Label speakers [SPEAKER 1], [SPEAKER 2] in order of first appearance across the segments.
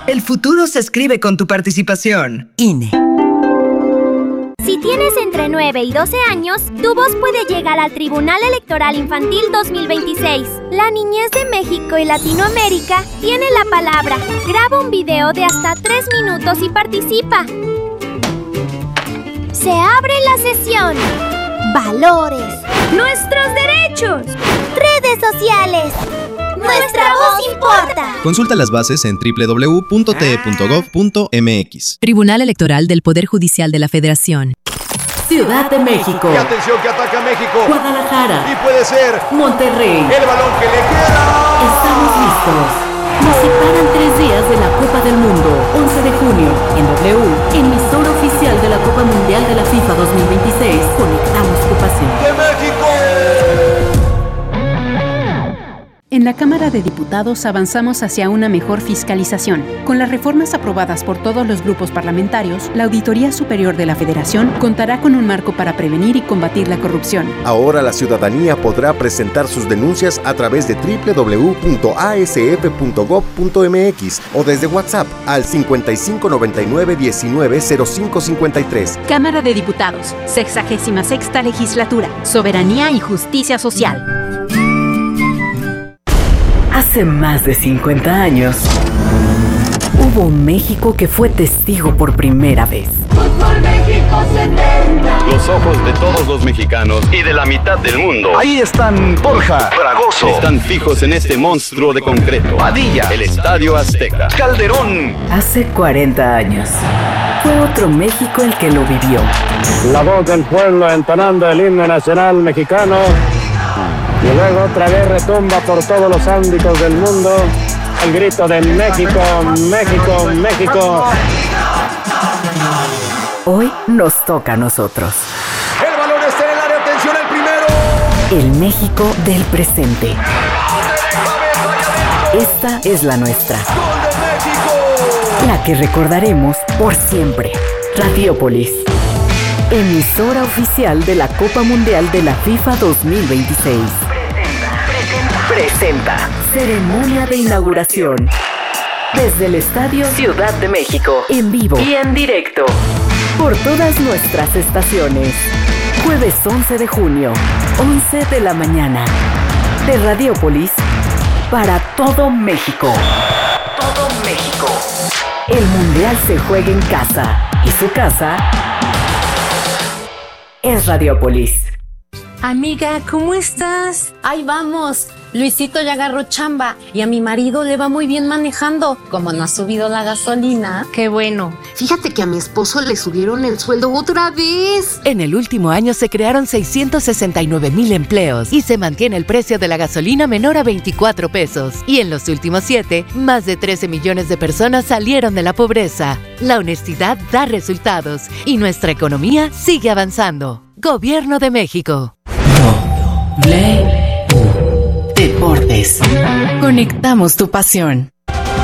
[SPEAKER 1] El futuro se escribe con tu participación.
[SPEAKER 2] INE.
[SPEAKER 3] Si tienes entre 9 y 12 años, tu voz puede llegar al Tribunal Electoral Infantil 2026. La niñez de México y Latinoamérica tiene la palabra. Graba un video de hasta 3 minutos y participa. Se abre la sesión. Valores. Nuestros derechos. Redes sociales. ¡Nuestra voz importa!
[SPEAKER 4] Consulta las bases en www.te.gov.mx.
[SPEAKER 5] Tribunal Electoral del Poder Judicial de la Federación.
[SPEAKER 2] Ciudad de México.
[SPEAKER 6] Y atención que ataca México.
[SPEAKER 2] Guadalajara.
[SPEAKER 6] Y puede ser
[SPEAKER 2] Monterrey.
[SPEAKER 6] el balón que le queda.
[SPEAKER 2] Estamos listos. Nos separan 3 días de la Copa del Mundo. 11 de junio, en W, emisora oficial de la Copa Mundial de la FIFA 2026. Conectamos tu pasión.
[SPEAKER 6] ¡De México!
[SPEAKER 7] En la Cámara de Diputados avanzamos hacia una mejor fiscalización. Con las reformas aprobadas por todos los grupos parlamentarios, la Auditoría Superior de la Federación contará con un marco para prevenir y combatir la corrupción.
[SPEAKER 8] Ahora la ciudadanía podrá presentar sus denuncias a través de www.asf.gov.mx o desde WhatsApp al 5599-190553.
[SPEAKER 7] Cámara de Diputados, 66ª Legislatura, Soberanía y Justicia Social.
[SPEAKER 2] Hace más de 50 años, hubo un México que fue testigo por primera vez.
[SPEAKER 9] ¡Fútbol México 70!
[SPEAKER 10] Los ojos de todos los mexicanos y de la mitad del mundo.
[SPEAKER 6] Ahí están Borja,
[SPEAKER 10] Fragoso. Están fijos en este monstruo de concreto.
[SPEAKER 6] Padilla,
[SPEAKER 10] el Estadio Azteca.
[SPEAKER 6] Calderón.
[SPEAKER 2] Hace 40 años, fue otro México el que lo vivió.
[SPEAKER 11] La voz del pueblo entonando el himno nacional mexicano. Y luego otra vez retumba por todos los ámbitos del mundo el grito de México, México, México.
[SPEAKER 2] Hoy nos toca a nosotros.
[SPEAKER 6] El balón está en el área, atención al primero.
[SPEAKER 2] El México del presente. Esta es la nuestra.
[SPEAKER 6] ¡Gol de México!
[SPEAKER 2] La que recordaremos por siempre. Radiopolis. Emisora oficial de la Copa Mundial de la FIFA 2026. Presenta. Ceremonia de inauguración. Desde el Estadio Ciudad de México. En vivo y en directo. Por todas nuestras estaciones. Jueves 11 de junio, 11 de la mañana. De Radiopolis para todo México. Todo México. El Mundial se juega en casa. Y su casa es Radiopolis.
[SPEAKER 12] Amiga, ¿cómo estás?
[SPEAKER 13] Ahí vamos. Luisito ya agarró chamba y a mi marido le va muy bien manejando. Como no ha subido la gasolina.
[SPEAKER 12] Qué bueno.
[SPEAKER 13] Fíjate que a mi esposo le subieron el sueldo otra vez.
[SPEAKER 14] En el último año se crearon 669,000 empleos y se mantiene el precio de la gasolina menor a 24 pesos. Y en los últimos 7, más de 13 millones de personas salieron de la pobreza. La honestidad da resultados y nuestra economía sigue avanzando. Gobierno de México.
[SPEAKER 2] Deportes. Conectamos tu pasión.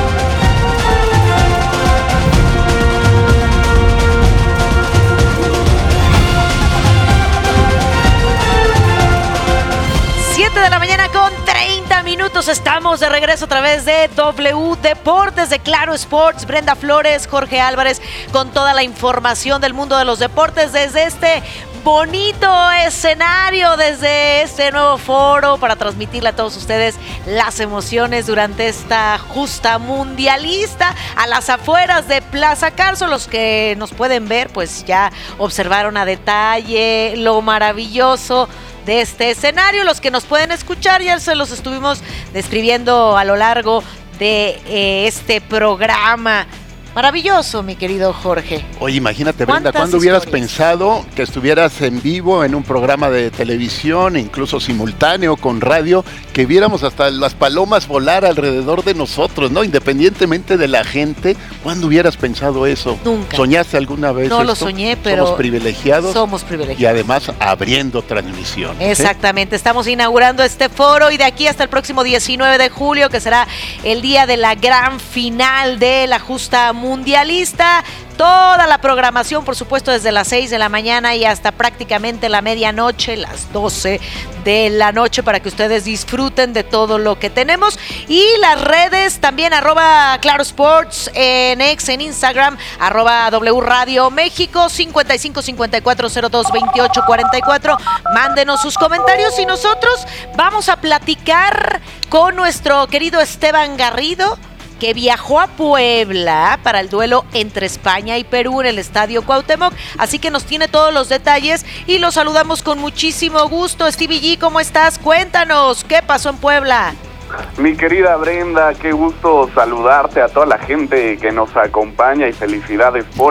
[SPEAKER 15] De la mañana con 30 minutos. Estamos de regreso a través de W Deportes de Claro Sports. Brenda Flores, Jorge Álvarez con toda la información del mundo de los deportes desde este bonito escenario, desde este nuevo foro para transmitirle a todos ustedes las emociones durante esta justa mundialista a las afueras de Plaza Carso. Los que nos pueden ver pues ya observaron a detalle lo maravilloso de este escenario. Los que nos pueden escuchar ya se los estuvimos describiendo a lo largo de este programa. Maravilloso, mi querido Jorge.
[SPEAKER 16] Oye, imagínate, Brenda, ¿cuándo hubieras pensado que estuvieras en vivo en un programa de televisión, incluso simultáneo con radio, que viéramos hasta las palomas volar alrededor de nosotros, ¿no? Independientemente de la gente, ¿cuándo hubieras pensado eso?
[SPEAKER 15] Nunca.
[SPEAKER 16] ¿Soñaste alguna vez
[SPEAKER 15] No
[SPEAKER 16] esto?
[SPEAKER 15] lo soñé, pero
[SPEAKER 16] somos privilegiados.
[SPEAKER 15] Somos privilegiados.
[SPEAKER 16] Y además abriendo transmisión.
[SPEAKER 15] Exactamente, estamos inaugurando este foro y de aquí hasta el próximo 19 de julio, que será el día de la gran final de la justa mundialista, toda la programación, por supuesto, desde las 6 de la mañana y hasta prácticamente la medianoche, las 12 de la noche, para que ustedes disfruten de todo lo que tenemos. Y las redes también, @ClaroSports en X, en Instagram, @W Radio México, 55 54 02 28 44. Mándenos sus comentarios y nosotros vamos a platicar con nuestro querido Esteban Garrido, que viajó a Puebla para el duelo entre España y Perú en el Estadio Cuauhtémoc. Así que nos tiene todos los detalles y los saludamos con muchísimo gusto. Stevie G, ¿cómo estás? Cuéntanos, ¿qué pasó en Puebla?
[SPEAKER 4] Mi querida Brenda, qué gusto saludarte, a toda la gente que nos acompaña y felicidades por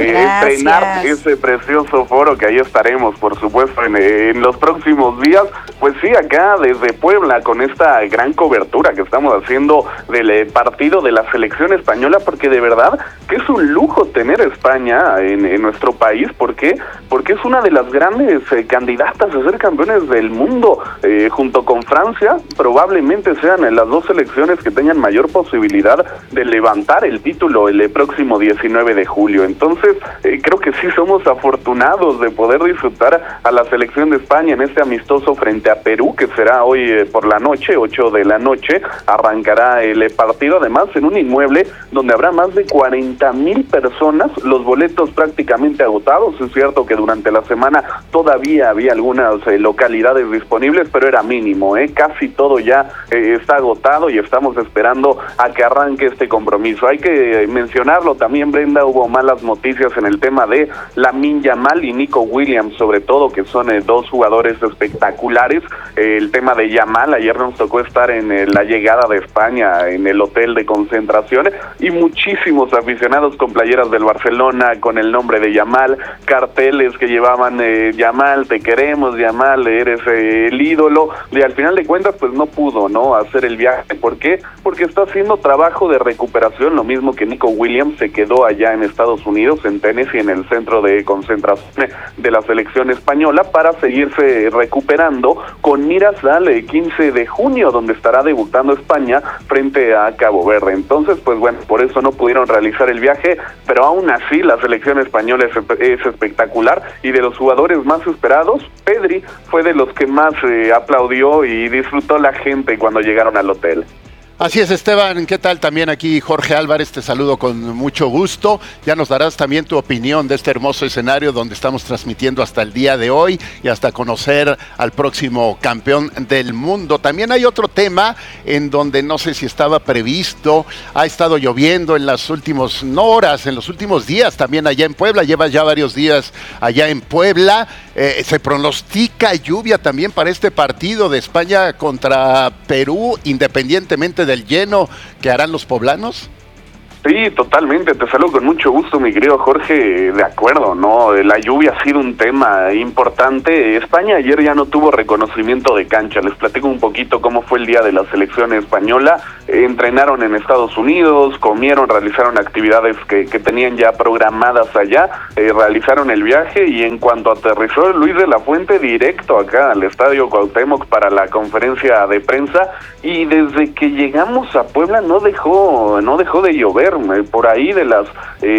[SPEAKER 4] estrenar ese precioso foro, que ahí estaremos, por supuesto, en los próximos días. Pues sí, acá desde Puebla, con esta gran cobertura que estamos haciendo del partido de la selección española, porque de verdad que es un lujo tener a España en nuestro país. ¿Por qué? Porque es una de las grandes candidatas a ser campeones del mundo, junto con Francia. Probablemente sean las dos selecciones que tengan mayor posibilidad de levantar el título el próximo 19 de julio. Entonces, creo que sí somos afortunados de poder disfrutar a la selección de España en este amistoso frente a Perú, que será hoy por la noche, 8 de la noche, arrancará el partido, además en un inmueble donde habrá más de 40,000 personas, los boletos prácticamente agotados. Es cierto que durante la semana todavía había algunas localidades disponibles, pero era mínimo, casi todo ya está agotado y estamos esperando a que arranque este compromiso. Hay que mencionarlo también, Brenda, hubo malas noticias en el tema de Lamine Yamal y Nico Williams, sobre todo, que son dos jugadores espectaculares. El tema de Yamal, ayer nos tocó estar en la llegada de España en el hotel de concentración y muchísimos aficionados con playeras del Barcelona con el nombre de Yamal, carteles que llevaban Yamal, te queremos, Yamal, eres el ídolo, y al final de cuentas pues no pudo hacer el viaje. ¿Por qué? Porque está haciendo trabajo de recuperación, lo mismo que Nico Williams. Se quedó allá en Estados Unidos, en Tennessee, en el centro de concentración de la selección española, para seguirse recuperando con miras al 15 de junio, donde estará debutando España frente a Cabo Verde. Entonces, pues bueno, por eso no pudieron realizar el viaje, pero aún así la selección española es espectacular, y de los jugadores más esperados, Pedri fue de los que más aplaudió y disfrutó la gente cuando llegaron al hotel.
[SPEAKER 16] Así es, Esteban, ¿qué tal? También aquí Jorge Álvarez, te saludo con mucho gusto. Ya nos darás también tu opinión de este hermoso escenario donde estamos transmitiendo hasta el día de hoy y hasta conocer al próximo campeón del mundo. También hay otro tema en donde no sé si estaba previsto, ha estado lloviendo en las últimas horas, en los últimos días también allá en Puebla, lleva ya varios días allá en Puebla. Se pronostica lluvia también para este partido de España contra Perú, independientemente del lleno que harán los poblanos.
[SPEAKER 4] Sí, totalmente, te saludo con mucho gusto, mi querido Jorge. De acuerdo, la lluvia ha sido un tema importante. España ayer ya no tuvo reconocimiento de cancha. Les platico un poquito cómo fue el día de la selección española. Entrenaron en Estados Unidos, comieron, realizaron actividades que tenían ya programadas allá, realizaron el viaje, y en cuanto aterrizó Luis de la Fuente, directo acá al Estadio Cuauhtémoc para la conferencia de prensa, y desde que llegamos a Puebla no dejó de llover. Por ahí de las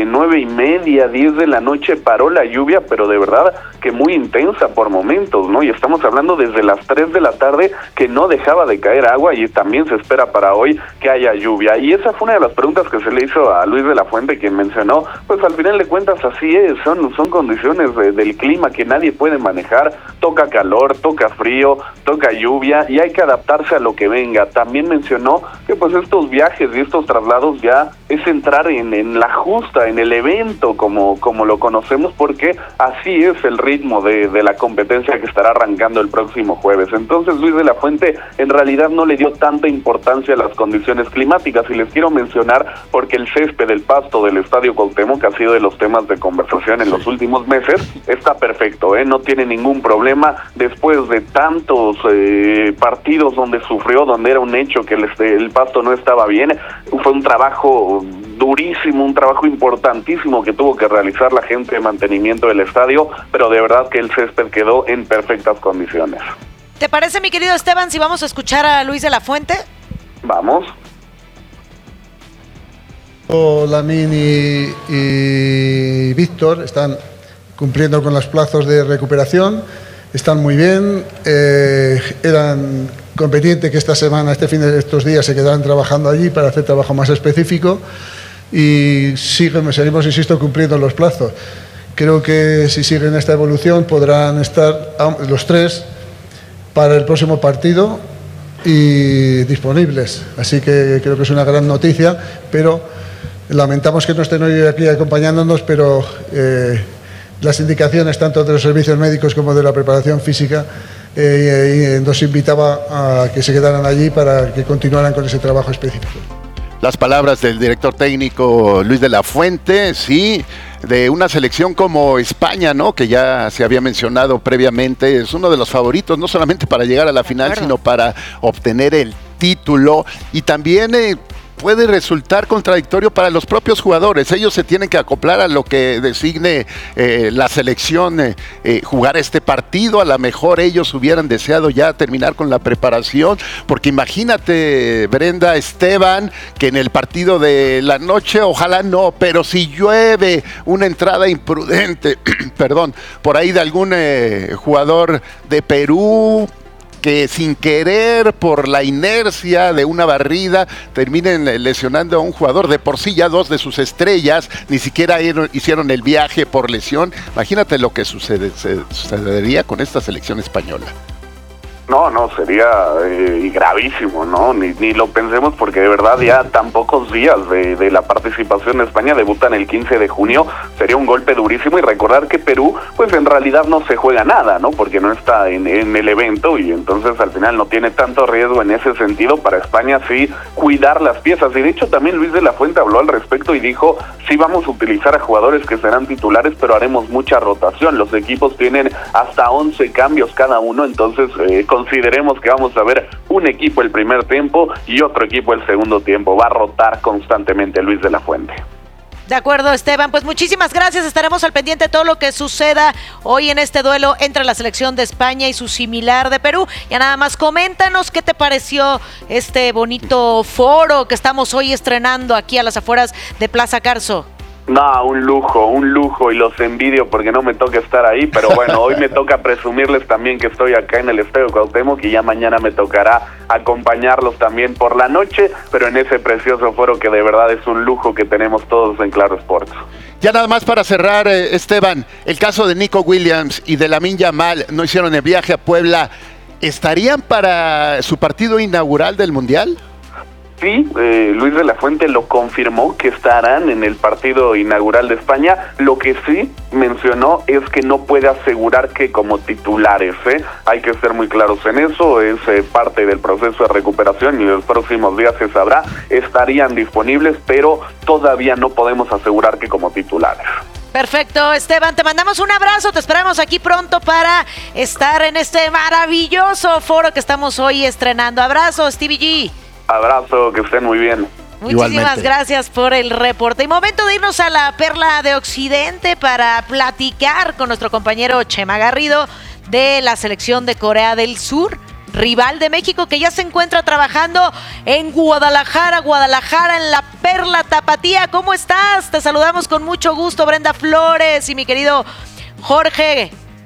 [SPEAKER 4] 9:30, 10 de la noche paró la lluvia, pero de verdad que muy intensa por momentos, y estamos hablando desde las 3 de la tarde que no dejaba de caer agua, y también se espera para hoy que haya lluvia. Y esa fue una de las preguntas que se le hizo a Luis de la Fuente, quien mencionó, pues al final de cuentas así es, son condiciones del clima que nadie puede manejar. Toca calor, toca frío, toca lluvia, y hay que adaptarse a lo que venga. También mencionó que pues estos viajes y estos traslados ya es entrar en la justa, en el evento como lo conocemos, porque así es el ritmo de la competencia que estará arrancando el próximo jueves. Entonces Luis de la Fuente en realidad no le dio tanta importancia a las condiciones climáticas, y les quiero mencionar porque el césped, el pasto del Estadio Cuauhtémoc, que ha sido de los temas de conversación en los últimos meses, está perfecto, no tiene ningún problema. Después de tantos partidos donde sufrió, donde era un hecho que el pasto no estaba bien, fue un trabajo durísimo, un trabajo importantísimo que tuvo que realizar la gente de mantenimiento del estadio, pero de verdad que el césped quedó en perfectas condiciones.
[SPEAKER 15] ¿Te parece, mi querido Esteban, si vamos a escuchar a Luis de la Fuente?
[SPEAKER 4] Vamos.
[SPEAKER 17] Lamine y Víctor están cumpliendo con los plazos de recuperación, están muy bien, eran conveniente que esta semana, estos días se quedaran trabajando allí para hacer trabajo más específico y seguimos, insisto, cumpliendo los plazos. Creo que si siguen esta evolución podrán estar los tres para el próximo partido y disponibles. Así que creo que es una gran noticia, pero lamentamos que no estén hoy aquí acompañándonos, pero las indicaciones tanto de los servicios médicos como de la preparación física nos invitaba a que se quedaran allí para que continuaran con ese trabajo específico.
[SPEAKER 16] Las palabras del director técnico Luis de la Fuente, sí, de una selección como España, ¿no? Que ya se había mencionado previamente, es uno de los favoritos, no solamente para llegar a la final, sino para obtener el título y también puede resultar contradictorio para los propios jugadores. Ellos se tienen que acoplar a lo que designe la selección jugar este partido. A lo mejor ellos hubieran deseado ya terminar con la preparación, porque imagínate, Brenda, Esteban, que en el partido de la noche, ojalá no, pero si llueve una entrada imprudente, perdón, por ahí de algún jugador de Perú, que sin querer, por la inercia de una barrida, terminen lesionando a un jugador. De por sí ya dos de sus estrellas ni siquiera hicieron el viaje por lesión. Imagínate lo que sucedería con esta selección española.
[SPEAKER 4] No, sería gravísimo, ¿no? Ni lo pensemos, porque de verdad ya tan pocos días de la participación de España, debutan el 15 de junio, sería un golpe durísimo. Y recordar que Perú, pues en realidad no se juega nada, ¿no? Porque no está en el evento y entonces al final no tiene tanto riesgo en ese sentido. Para España sí cuidar las piezas. Y de hecho también Luis de la Fuente habló al respecto y dijo, sí vamos a utilizar a jugadores que serán titulares, pero haremos mucha rotación. Los equipos tienen hasta 11 cambios cada uno, entonces consideremos que vamos a ver un equipo el primer tiempo y otro equipo el segundo tiempo. Va a rotar constantemente Luis de la Fuente.
[SPEAKER 15] De acuerdo, Esteban, pues muchísimas gracias, estaremos al pendiente de todo lo que suceda hoy en este duelo entre la selección de España y su similar de Perú. Ya nada más coméntanos qué te pareció este bonito foro que estamos hoy estrenando aquí a las afueras de Plaza Carso.
[SPEAKER 4] No, un lujo, y los envidio porque no me toca estar ahí, pero bueno, hoy me toca presumirles también que estoy acá en el Estadio Cuauhtémoc y ya mañana me tocará acompañarlos también por la noche, pero en ese precioso foro que de verdad es un lujo que tenemos todos en Claro Sports.
[SPEAKER 16] Ya nada más para cerrar, Esteban, el caso de Nico Williams y de Lamine Yamal no hicieron el viaje a Puebla, ¿estarían para su partido inaugural del Mundial?
[SPEAKER 4] Sí, Luis de la Fuente lo confirmó que estarán en el partido inaugural de España. Lo que sí mencionó es que no puede asegurar que como titulares, hay que ser muy claros en eso, es parte del proceso de recuperación y en los próximos días se sabrá, estarían disponibles, pero todavía no podemos asegurar que como titulares.
[SPEAKER 15] Perfecto, Esteban, te mandamos un abrazo, te esperamos aquí pronto para estar en este maravilloso foro que estamos hoy estrenando. Abrazo, Stevie G.
[SPEAKER 4] Abrazo, que estén muy bien.
[SPEAKER 15] Muchísimas gracias por el reporte. Y momento de irnos a la Perla de Occidente para platicar con nuestro compañero Chema Garrido de la selección de Corea del Sur, rival de México, que ya se encuentra trabajando en Guadalajara, en la Perla Tapatía. ¿Cómo estás? Te saludamos con mucho gusto, Brenda Flores y mi querido Jorge.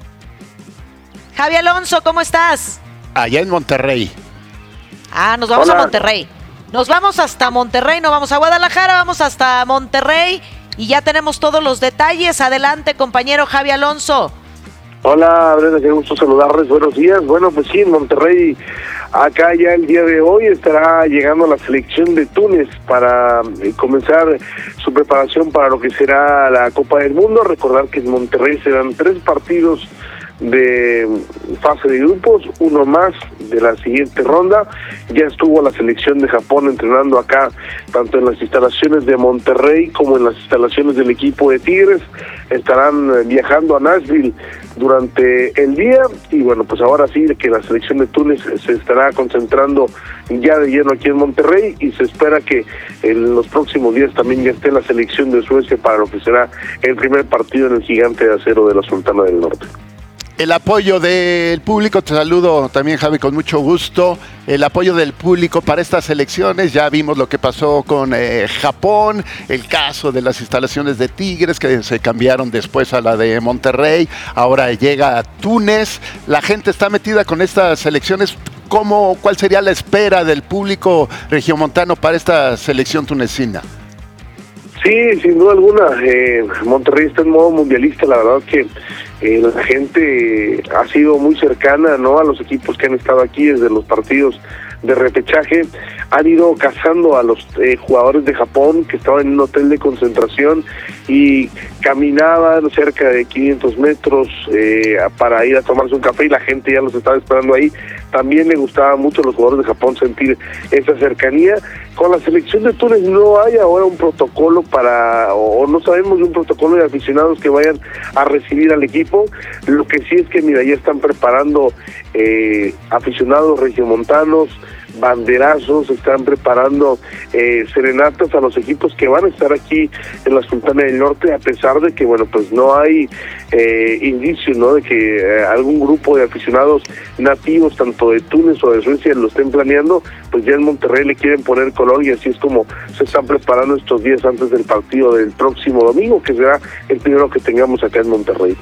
[SPEAKER 15] Javi Alonso, ¿cómo estás?
[SPEAKER 16] Allá en Monterrey.
[SPEAKER 15] Nos vamos a Monterrey. Nos vamos hasta Monterrey, no vamos a Guadalajara, vamos hasta Monterrey y ya tenemos todos los detalles. Adelante, compañero Javi Alonso.
[SPEAKER 18] Hola, Brenda, qué gusto saludarles. Buenos días. Bueno, pues sí, en Monterrey, acá ya el día de hoy estará llegando la selección de Túnez para comenzar su preparación para lo que será la Copa del Mundo. Recordar que en Monterrey serán 3 partidos de fase de grupos, uno más de la siguiente ronda. Ya estuvo la selección de Japón entrenando acá, tanto en las instalaciones de Monterrey como en las instalaciones del equipo de Tigres. Estarán viajando a Nashville durante el día y bueno, pues ahora sí que la selección de Túnez se estará concentrando ya de lleno aquí en Monterrey y se espera que en los próximos días también ya esté la selección de Suecia para lo que será el primer partido en el Gigante de Acero de la Sultana del Norte.
[SPEAKER 16] El apoyo del público, te saludo también, Javi, con mucho gusto. El apoyo del público para estas elecciones, ya vimos lo que pasó con Japón, el caso de las instalaciones de Tigres que se cambiaron después a la de Monterrey, ahora llega a Túnez. La gente está metida con estas elecciones. ¿Cuál sería la espera del público regiomontano para esta selección tunecina?
[SPEAKER 18] Sí, sin duda alguna. Monterrey está en modo mundialista. La verdad que la gente ha sido muy cercana, ¿no?, a los equipos que han estado aquí desde los partidos de repechaje. Han ido cazando a los jugadores de Japón que estaban en un hotel de concentración y caminaban cerca de 500 metros para ir a tomarse un café, y la gente ya los estaba esperando ahí. También le gustaba mucho a los jugadores de Japón sentir esa cercanía. Con la selección de Túnez no hay ahora un protocolo o no sabemos de un protocolo de aficionados que vayan a recibir al equipo. Lo que sí es que, mira, ya están preparando aficionados regiomontanos, banderazos, están preparando serenatas a los equipos que van a estar aquí en la Sultana del Norte, a pesar de que, bueno, pues no hay indicios, ¿no?, de que algún grupo de aficionados nativos, tanto de Túnez o de Suecia, lo estén planeando. Pues ya en Monterrey le quieren poner color, y así es como se están preparando estos días antes del partido del próximo domingo, que será el primero que tengamos acá en Monterrey.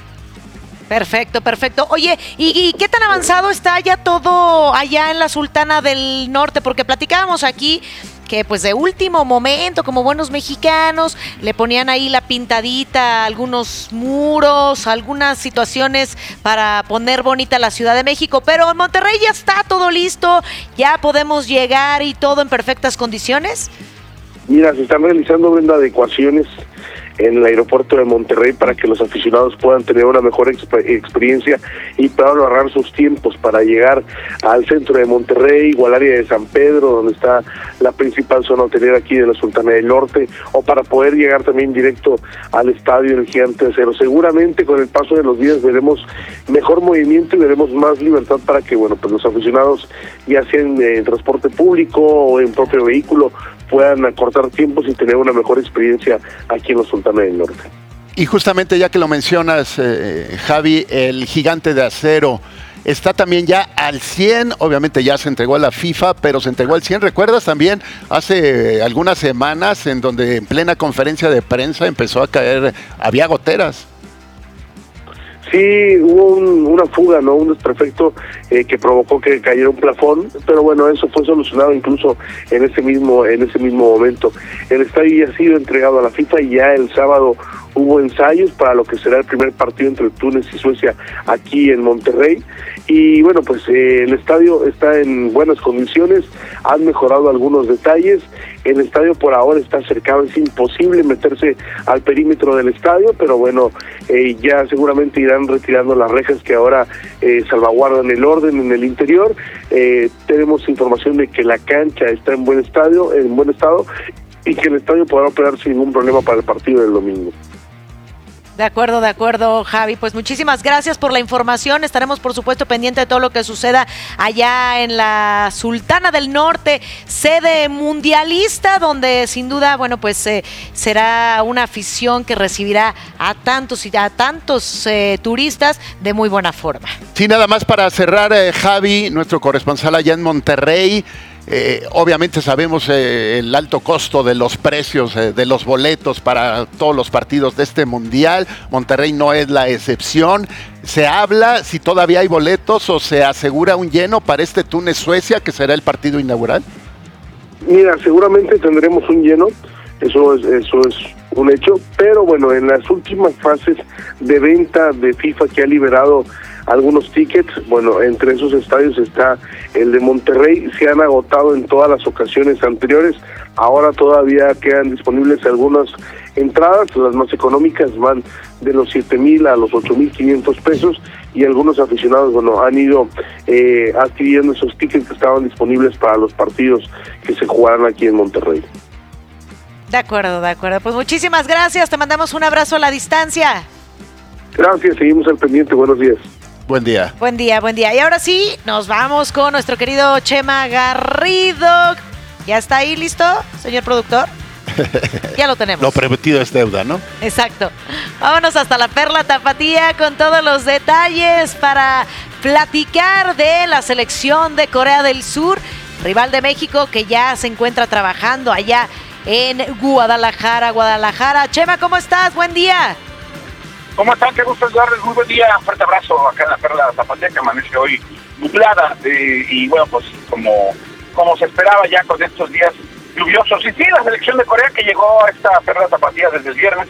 [SPEAKER 15] Perfecto, perfecto. Oye, ¿y qué tan avanzado está ya todo allá en la Sultana del Norte? Porque platicábamos aquí que pues de último momento, como buenos mexicanos, le ponían ahí la pintadita, algunos muros, algunas situaciones para poner bonita la Ciudad de México, pero en Monterrey ya está todo listo, ya podemos llegar y todo en perfectas condiciones.
[SPEAKER 18] Mira, se están realizando, Brenda, adecuaciones en el aeropuerto de Monterrey para que los aficionados puedan tener una mejor experiencia y puedan ahorrar sus tiempos para llegar al centro de Monterrey o al área de San Pedro, donde está la principal zona hotelera aquí de la Sultana del Norte, o para poder llegar también directo al estadio del Gigante de Acero. Seguramente con el paso de los días veremos mejor movimiento y veremos más libertad para que, bueno, pues los aficionados, ya sea en transporte público o en propio vehículo, puedan acortar tiempos y tener una mejor experiencia aquí en la Sultana del Norte.
[SPEAKER 16] Y justamente ya que lo mencionas, Javi, el Gigante de Acero está también ya al 100, obviamente ya se entregó a la FIFA, pero se entregó al 100. ¿Recuerdas también hace algunas semanas en donde en plena conferencia de prensa empezó a caer, había goteras?
[SPEAKER 18] Sí, hubo una fuga, ¿no?, un desperfecto que provocó que cayera un plafón, pero bueno, eso fue solucionado incluso en ese mismo momento. El estadio ya ha sido entregado a la FIFA y ya el sábado hubo ensayos para lo que será el primer partido entre Túnez y Suecia aquí en Monterrey. Y bueno, pues el estadio está en buenas condiciones, han mejorado algunos detalles. El estadio por ahora está cercado, es imposible meterse al perímetro del estadio, pero bueno, ya seguramente irán retirando las rejas que ahora salvaguardan el orden en el interior. Tenemos información de que la cancha está en buen estado y que el estadio podrá operar sin ningún problema para el partido del domingo.
[SPEAKER 15] De acuerdo, Javi. Pues muchísimas gracias por la información. Estaremos, por supuesto, pendientes de todo lo que suceda allá en la Sultana del Norte, sede mundialista, donde sin duda, bueno, pues será una afición que recibirá a tantos turistas de muy buena forma.
[SPEAKER 16] Sí, nada más para cerrar, Javi, nuestro corresponsal allá en Monterrey. Obviamente sabemos el alto costo de los precios de los boletos para todos los partidos de este mundial. Monterrey no es la excepción. ¿Se habla si todavía hay boletos o se asegura un lleno para este Túnez-Suecia, que será el partido inaugural?
[SPEAKER 18] Mira, seguramente tendremos un lleno, eso es un hecho, pero bueno, en las últimas fases de venta de FIFA que ha liberado algunos tickets, bueno, entre esos estadios está el de Monterrey, se han agotado en todas las ocasiones anteriores, ahora todavía quedan disponibles algunas entradas, las más económicas van de los 7,000 a los 8,500 pesos, y algunos aficionados, bueno, han ido adquiriendo esos tickets que estaban disponibles para los partidos que se jugaran aquí en Monterrey.
[SPEAKER 15] De acuerdo. Pues muchísimas gracias, te mandamos un abrazo a la distancia.
[SPEAKER 18] Gracias, seguimos al pendiente, buenos días.
[SPEAKER 16] Buen día.
[SPEAKER 15] Buen día. Y ahora sí, nos vamos con nuestro querido Chema Garrido. ¿Ya está ahí listo, señor productor? Ya lo tenemos.
[SPEAKER 16] Lo prometido es deuda, ¿no?
[SPEAKER 15] Exacto. Vámonos hasta la Perla Tapatía con todos los detalles para platicar de la selección de Corea del Sur, rival de México que ya se encuentra trabajando allá en Guadalajara. Chema, ¿cómo estás? Buen día.
[SPEAKER 19] ¿Cómo están? Qué gusto saludarles. Muy buen día. Fuerte abrazo acá en la Perla Tapatía, que amanece hoy nublada. Y bueno, pues como se esperaba ya con estos días lluviosos. Y sí, la selección de Corea que llegó a esta Perla Tapatía desde el viernes,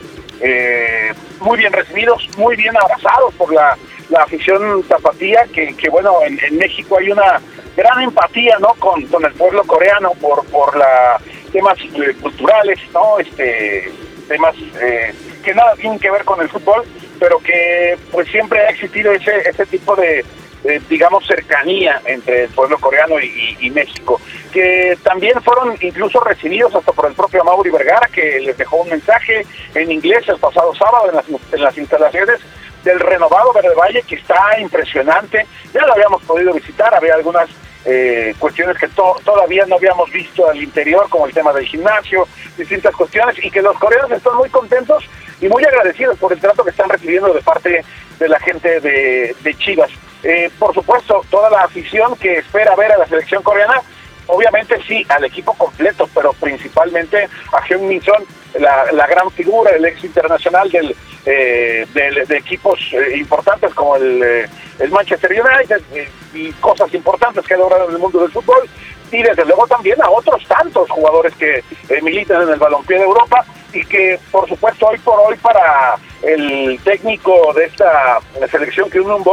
[SPEAKER 19] muy bien recibidos, muy bien abrazados por la afición tapatía, que bueno, en México hay una gran empatía, ¿no? Con el pueblo coreano por la temas culturales, ¿no? Temas que nada tienen que ver con el fútbol, pero que pues siempre ha existido ese tipo de digamos, cercanía entre el pueblo coreano y México, que también fueron incluso recibidos hasta por el propio Mauri Vergara, que les dejó un mensaje en inglés el pasado sábado en las instalaciones del renovado Verde Valle, que está impresionante. Ya lo habíamos podido visitar, había algunas cuestiones que todavía no habíamos visto al interior, como el tema del gimnasio, distintas cuestiones, y que los coreanos están muy contentos y muy agradecidos por el trato que están recibiendo de parte de la gente de Chivas. Por supuesto, toda la afición que espera ver a la selección coreana, obviamente sí, al equipo completo, pero principalmente a Heung-min Son, la gran figura, el ex internacional de equipos importantes como el Manchester United, y cosas importantes que ha logrado en el mundo del fútbol, y desde luego también a otros tantos jugadores que militan en el balompié de Europa, y que por supuesto hoy por hoy para el técnico de esta selección que uno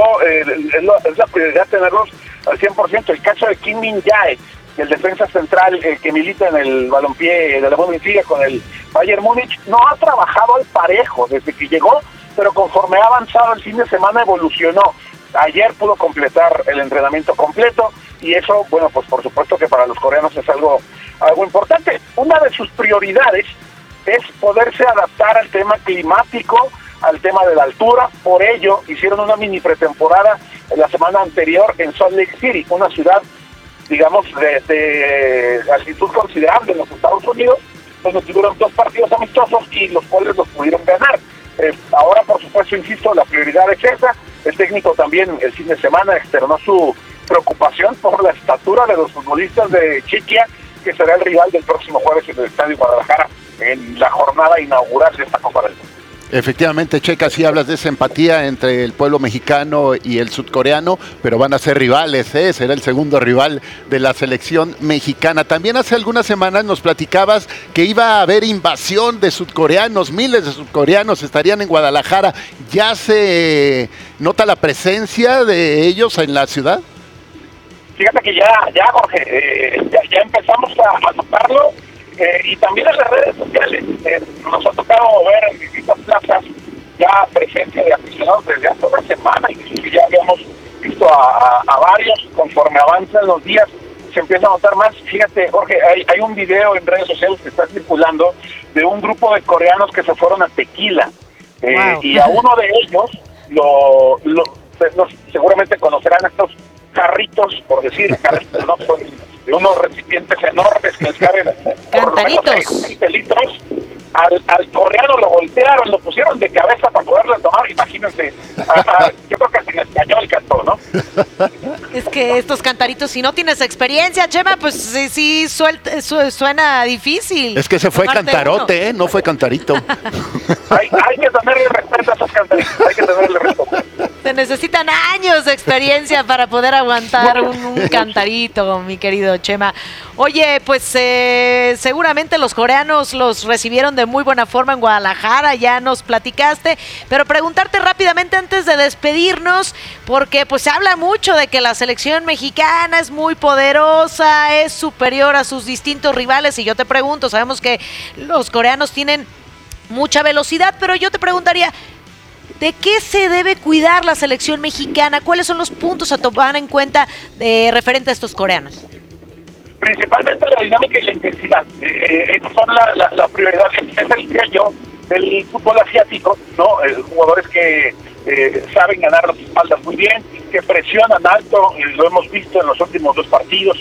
[SPEAKER 19] es la prioridad tenerlos al 100%. El caso de Kim Min-jae, el defensa central que milita en el balompié de la Bundesliga con el Bayern Múnich, no ha trabajado al parejo desde que llegó, pero conforme ha avanzado el fin de semana evolucionó. Ayer pudo completar el entrenamiento completo, y eso, bueno, pues por supuesto que para los coreanos es algo importante. Una de sus prioridades es poderse adaptar al tema climático, al tema de la altura. Por ello hicieron una mini pretemporada la semana anterior en Salt Lake City, una ciudad, digamos, de altitud considerable en los Estados Unidos, donde tuvieron 2 partidos amistosos y los cuales los pudieron ganar. Ahora, por supuesto, insisto, la prioridad es esa. El técnico también el fin de semana externó su preocupación por la estatura de los futbolistas de Chequia, que será el rival del próximo jueves en el Estadio Guadalajara en la jornada inaugural de esta Copa del Mundo.
[SPEAKER 16] Efectivamente, Checa, sí hablas de esa empatía entre el pueblo mexicano y el sudcoreano, pero van a ser rivales, será el segundo rival de la selección mexicana. También hace algunas semanas nos platicabas que iba a haber invasión de sudcoreanos, miles de sudcoreanos estarían en Guadalajara. ¿Ya se nota la presencia de ellos en la ciudad?
[SPEAKER 19] Fíjate que ya Jorge, ya empezamos a notarlo. Y también en las redes sociales nos ha tocado ver en distintas plazas ya presencia de aficionados desde hace una semana, incluso ya habíamos visto a varios. Conforme avanzan los días se empieza a notar más. Fíjate, Jorge, hay un video en redes sociales que está circulando de un grupo de coreanos que se fueron a Tequila, wow. Y a uno de ellos seguramente conocerán estos carritos, por decir carritos, no son de unos recipientes enormes que les caben por lo menos 20 litros. Al coreano lo voltearon, lo pusieron de cabeza para poderlo tomar, imagínense. Yo creo que en español cantó, ¿no?
[SPEAKER 15] Es que estos cantaritos, si no tienes experiencia, Chema, pues sí suena difícil.
[SPEAKER 16] Es que se fue cantarote, no fue cantarito.
[SPEAKER 19] Hay que tenerle respeto a esos cantaritos, hay que tenerle respeto.
[SPEAKER 15] Se necesitan años de experiencia para poder aguantar un cantarito, mi querido Chema. Oye, pues seguramente los coreanos los recibieron de muy buena forma en Guadalajara, ya nos platicaste, pero preguntarte rápidamente antes de despedirnos, porque pues se habla mucho de que la selección mexicana es muy poderosa, es superior a sus distintos rivales, y yo te pregunto, sabemos que los coreanos tienen mucha velocidad, pero yo te preguntaría, ¿de qué se debe cuidar la selección mexicana? ¿Cuáles son los puntos a tomar en cuenta referente a estos coreanos?
[SPEAKER 19] Principalmente la dinámica y la intensidad. Son la prioridad, diría yo, del fútbol asiático, ¿no? Jugadores que saben ganar las espaldas muy bien, que presionan alto, lo hemos visto en los últimos 2 partidos,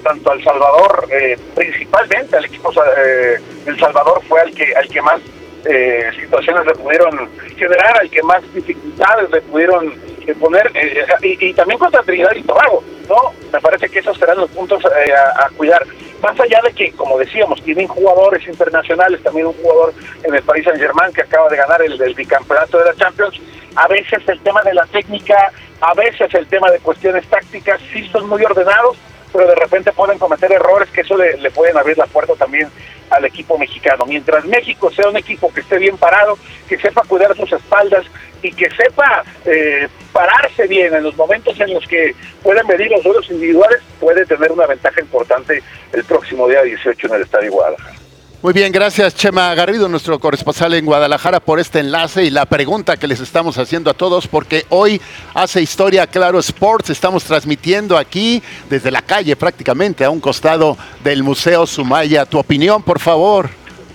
[SPEAKER 19] tanto a El Salvador, principalmente al equipo El Salvador fue al que más situaciones le pudieron generar, al que más dificultades le pudieron poner, y también contra Trinidad y Tobago, ¿no? Me parece que esos serán los puntos a cuidar. Más allá de que, como decíamos, tienen jugadores internacionales, también un jugador en el Paris Saint-Germain que acaba de ganar el bicampeonato de la Champions, a veces el tema de la técnica, a veces el tema de cuestiones tácticas, sí son muy ordenados, pero de repente pueden cometer errores que eso le pueden abrir la puerta también al equipo mexicano. Mientras México sea un equipo que esté bien parado, que sepa cuidar sus espaldas y que sepa pararse bien en los momentos en los que pueden medir los duelos individuales, puede tener una ventaja importante el próximo día 18 en el Estadio Guadalajara.
[SPEAKER 16] Muy bien, gracias Chema Garrido, nuestro corresponsal en Guadalajara, por este enlace y la pregunta que les estamos haciendo a todos, porque hoy hace historia Claro Sports. Estamos transmitiendo aquí desde la calle prácticamente a un costado del Museo Sumaya. Tu opinión, por favor.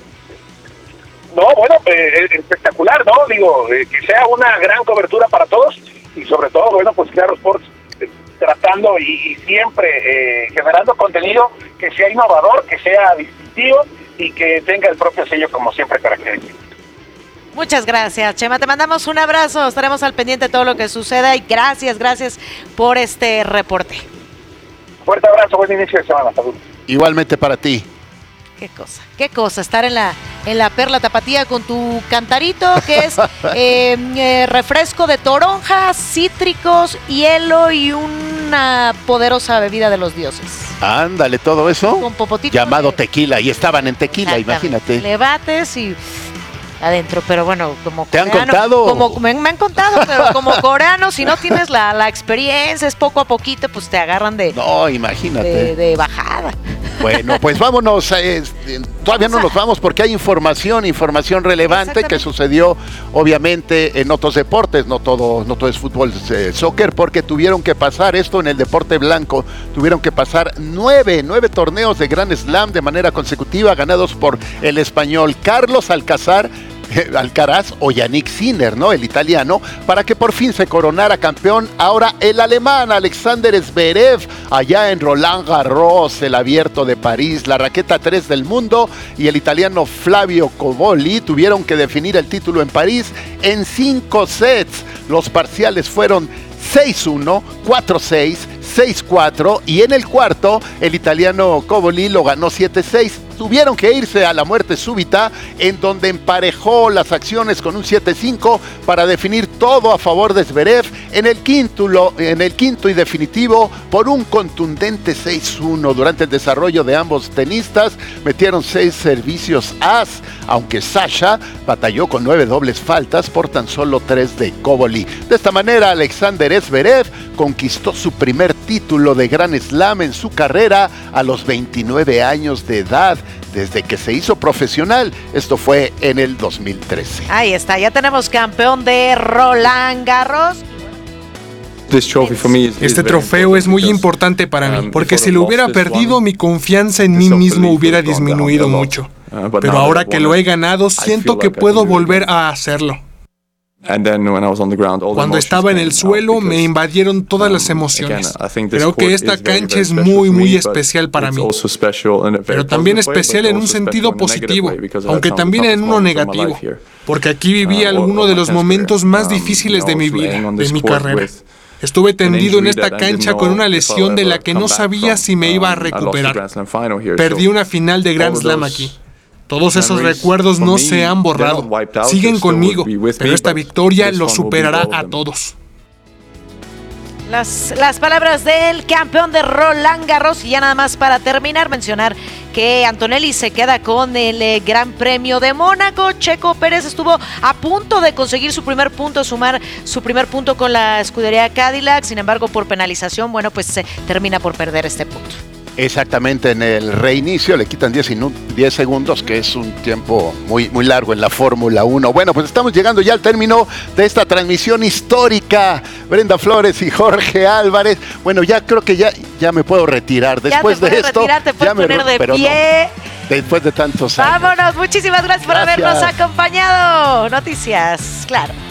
[SPEAKER 19] No, bueno, espectacular, ¿no? Digo, que sea una gran cobertura para todos y sobre todo, bueno, pues Claro Sports tratando y siempre generando contenido que sea innovador, que sea distintivo y que tenga el propio sello como siempre característico.
[SPEAKER 15] Muchas gracias, Chema. Te mandamos un abrazo. Estaremos al pendiente de todo lo que suceda y gracias por este reporte.
[SPEAKER 19] Fuerte abrazo, buen inicio de semana. Salud.
[SPEAKER 16] Igualmente para ti.
[SPEAKER 15] Qué cosa, estar en la Perla Tapatía con tu cantarito, que es refresco de toronja, cítricos, hielo y una poderosa bebida de los dioses.
[SPEAKER 16] Ándale, todo eso
[SPEAKER 15] con popotito
[SPEAKER 16] llamado tequila, y estaban en tequila, imagínate.
[SPEAKER 15] Le bates y adentro, pero bueno, como
[SPEAKER 16] ¿te han contado?
[SPEAKER 15] Como me han contado, pero como coreano, si no tienes la experiencia, es poco a poquito, pues te agarran
[SPEAKER 16] no, imagínate.
[SPEAKER 15] De bajada.
[SPEAKER 16] Bueno, pues vámonos, todavía no nos vamos porque hay información relevante que sucedió obviamente en otros deportes, no todo es fútbol, soccer, porque tuvieron que pasar esto en el deporte blanco, tuvieron que pasar 9 torneos de Grand Slam de manera consecutiva ganados por el español Carlos Alcaraz o Yannick Sinner, ¿no? El italiano, para que por fin se coronara campeón ahora el alemán Alexander Zverev, allá en Roland Garros, el Abierto de París, la raqueta 3 del mundo, y el italiano Flavio Cobolli tuvieron que definir el título en París en 5 sets. Los parciales fueron 6-1, 4-6, 6-4 y en el cuarto el italiano Cobolli lo ganó 7-6. Tuvieron que irse a la muerte súbita, en donde emparejó las acciones con un 7-5 para definir todo a favor de Zverev en el quinto y definitivo por un contundente 6-1. Durante el desarrollo de ambos tenistas metieron 6 servicios as, aunque Sasha batalló con 9 dobles faltas por tan solo 3 de Cobolli. De esta manera, Alexander Zverev conquistó su primer título de Grand Slam en su carrera a los 29 años de edad, desde que se hizo profesional. Esto fue en el 2013.
[SPEAKER 15] Ahí está, ya tenemos campeón de Roland Garros.
[SPEAKER 20] Este trofeo es muy importante para mí, porque si lo hubiera perdido, mi confianza en mí mismo hubiera disminuido mucho. Pero ahora que lo he ganado, siento que puedo volver a hacerlo. Cuando estaba en el suelo, me invadieron todas las emociones. Creo que esta cancha es muy especial para mí, pero también especial en un sentido positivo, aunque también en uno negativo, porque aquí viví alguno de los momentos más difíciles de mi vida, de mi carrera. Estuve tendido en esta cancha con una lesión de la que no sabía si me iba a recuperar. Perdí una final de Grand Slam aquí. Todos esos recuerdos no se han borrado, siguen conmigo, pero esta victoria los superará a todos.
[SPEAKER 15] Las palabras del campeón de Roland Garros. Y ya nada más para terminar, mencionar que Antonelli se queda con el Gran Premio de Mónaco. Checo Pérez estuvo a punto de conseguir su primer punto, sumar su primer punto con la escudería Cadillac. Sin embargo, por penalización, bueno, pues se termina por perder este punto.
[SPEAKER 16] Exactamente, en el reinicio le quitan 10 segundos, que es un tiempo muy largo en la Fórmula 1. Bueno, pues estamos llegando ya al término de esta transmisión histórica. Brenda Flores y Jorge Álvarez. Bueno, ya creo que ya me puedo retirar. Después de esto,
[SPEAKER 15] te puedes poner de pie.
[SPEAKER 16] No, después de tantos años.
[SPEAKER 15] Vámonos, muchísimas gracias por habernos acompañado. Noticias, claro.